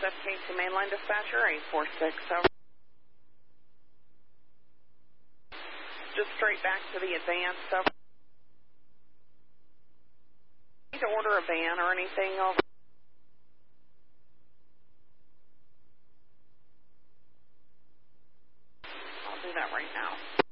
FKC mainline dispatcher, 846, over. Just straight back to the advance, over. Need to order a van or anything, over. I'll do that right now.